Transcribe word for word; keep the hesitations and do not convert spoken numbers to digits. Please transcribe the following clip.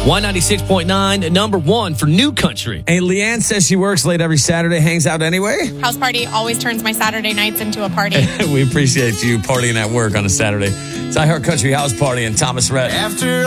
Y ninety-six point nine, number one for new country. Hey, Leanne says she works late every Saturday, hangs out anyway. House party always turns my Saturday nights into a party. We appreciate you partying at work on a Saturday. It's iHeart Country House Party and Thomas Rhett. After